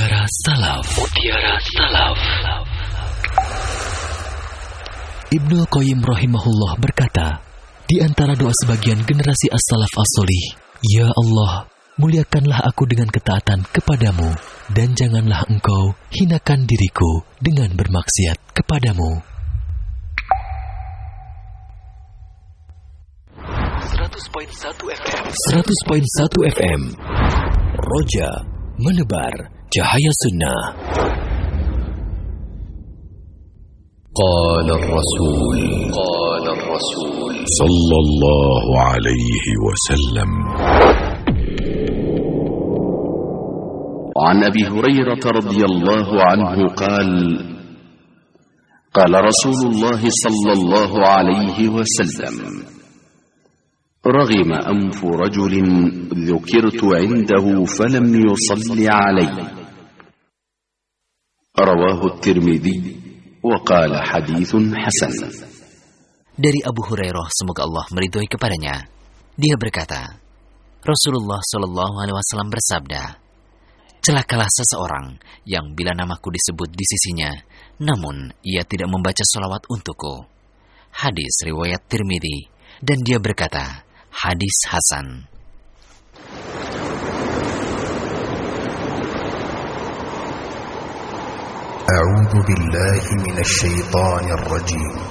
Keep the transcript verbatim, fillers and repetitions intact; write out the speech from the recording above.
Mutiara Salaf. Mutiara Salaf. Ibnul Qayyim rahimahullah berkata, di antara doa sebagian generasi as-salaf as-solih, Ya Allah, muliakanlah aku dengan ketaatan kepadamu, dan janganlah engkau hinakan diriku dengan bermaksiat kepadamu. seratus koma satu F M Roja menebar cahaya sunnah. Qala Rasul Qala Rasul sallallahu alaihi wasallam. عن أبي هريرة رضي الله عنه قال قال رسول الله صلى الله عليه وسلم رغم أنف رجل ذكرت عنده فلم يصل علي. رواه الترمذي وقال حديث حسن. Dari Abu Hurairah, semoga Allah meridhoi kepadanya, dia berkata, Rasulullah Shallallahu Alaihi Wasallam bersabda, celakalah seseorang yang bila namaku disebut di sisinya, namun ia tidak membaca sholawat untukku. Hadis riwayat Tirmidzi, dan dia berkata, hadis hasan. A'udzu billahi minasy syaithanir rajim.